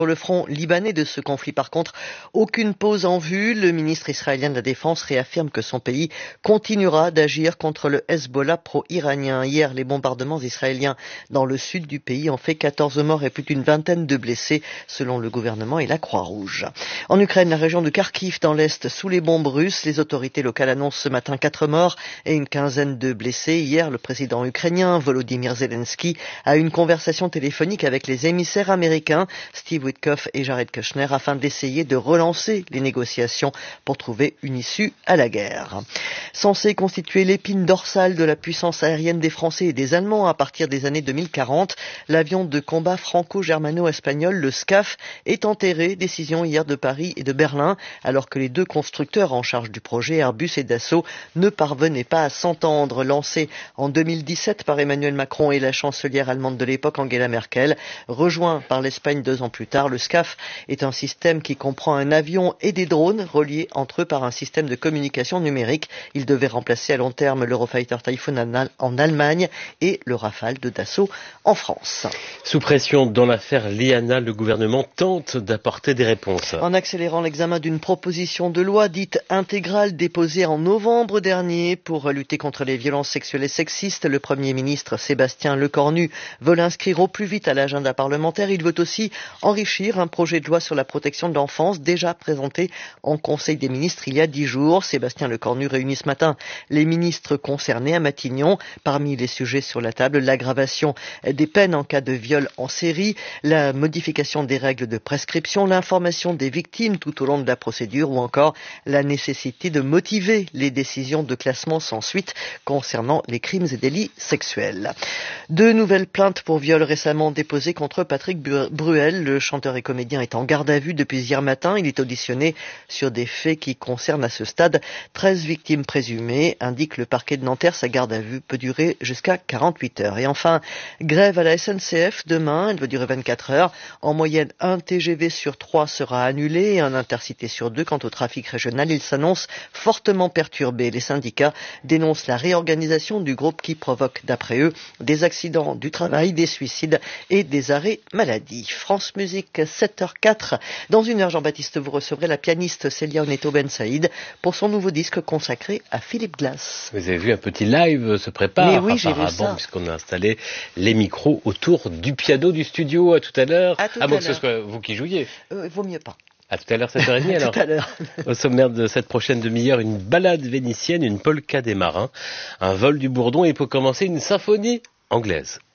Sur le front libanais de ce conflit, par contre, aucune pause en vue. Le ministre israélien de la Défense réaffirme que son pays continuera d'agir contre le Hezbollah pro-iranien. Hier, les bombardements israéliens dans le sud du pays ont fait 14 morts et plus d'une vingtaine de blessés, selon le gouvernement et la Croix-Rouge. En Ukraine, la région de Kharkiv, dans l'Est, sous les bombes russes, les autorités locales annoncent ce matin 4 morts et une quinzaine de blessés. Hier, le président ukrainien, Volodymyr Zelensky, a eu une conversation téléphonique avec les émissaires américains, Steve Witkoff et Jared Kushner, afin d'essayer de relancer les négociations pour trouver une issue à la guerre. Censé constituer l'épine dorsale de la puissance aérienne des Français et des Allemands à partir des années 2040, l'avion de combat franco-germano-espagnol, le SCAF, est enterré. Décision hier de Paris et de Berlin, alors que les deux constructeurs en charge du projet, Airbus et Dassault, ne parvenaient pas à s'entendre. Lancé en 2017 par Emmanuel Macron et la chancelière allemande de l'époque, Angela Merkel, rejoint par l'Espagne 2 ans plus tard, le SCAF est un système qui comprend un avion et des drones reliés entre eux par un système de communication numérique. Il devait remplacer à long terme l'Eurofighter Typhoon en Allemagne et le Rafale de Dassault en France. Sous pression dans l'affaire Liana, le gouvernement tente d'apporter des réponses. En accélérant l'examen d'une proposition de loi dite intégrale déposée en novembre dernier pour lutter contre les violences sexuelles et sexistes, le Premier ministre Sébastien Lecornu veut l'inscrire au plus vite à l'agenda parlementaire. Il veut aussi enrichir un projet de loi sur la protection de l'enfance déjà présenté en Conseil des ministres il y a 10 jours. Sébastien Lecornu réunit ce matin les ministres concernés à Matignon. Parmi les sujets sur la table, l'aggravation des peines en cas de viol en série, la modification des règles de prescription, l'information des victimes tout au long de la procédure ou encore la nécessité de motiver les décisions de classement sans suite concernant les crimes et délits sexuels. 2 nouvelles plaintes pour viol récemment déposées contre Patrick Bruel. Le chanteur et comédien est en garde à vue depuis hier matin. Il est auditionné sur des faits qui concernent à ce stade 13 victimes présumées, indique le parquet de Nanterre. Sa garde à vue peut durer jusqu'à 48 heures. Et enfin, grève à la SNCF demain. Elle va durer 24 heures. En moyenne, un TGV sur 3 sera annulé et un intercité sur 2. Quant au trafic régional, il s'annonce fortement perturbé. Les syndicats dénoncent la réorganisation du groupe qui provoque, d'après eux, des accidents du travail, des suicides et des arrêts maladie. France Musique, 7h04. Dans une heure, Jean-Baptiste, vous recevrez la pianiste Célia Oneto Ben Saïd pour son nouveau disque consacré à Philippe Glass. Vous avez vu, un petit live se prépare. Mais oui, j'ai vu ça. Puisqu'on a installé les micros autour du piano du studio. À tout à l'heure. À moins que ce soit vous qui jouiez. Vaut mieux pas. À tout à l'heure, 7h30 alors. Tout à l'heure. Au sommaire de cette prochaine demi-heure, une balade vénitienne, une polka des marins, un vol du bourdon et pour commencer une symphonie anglaise.